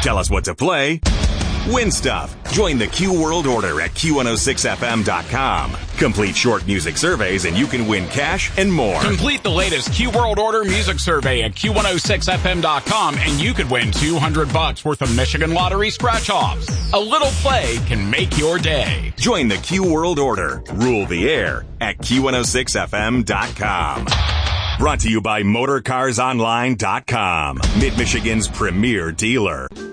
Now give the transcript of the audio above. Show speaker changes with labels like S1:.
S1: Tell us what to play. Win stuff. Join the Q World Order at Q106FM.com. Complete short music surveys and you can win cash and more.
S2: Complete the latest Q World Order music survey at Q106FM.com and you could win $200 worth of Michigan Lottery scratch-offs. A little play can make your day.
S1: Join the Q World Order. Rule the air at Q106FM.com. Brought to you by MotorCarsOnline.com, Mid-Michigan's premier dealer.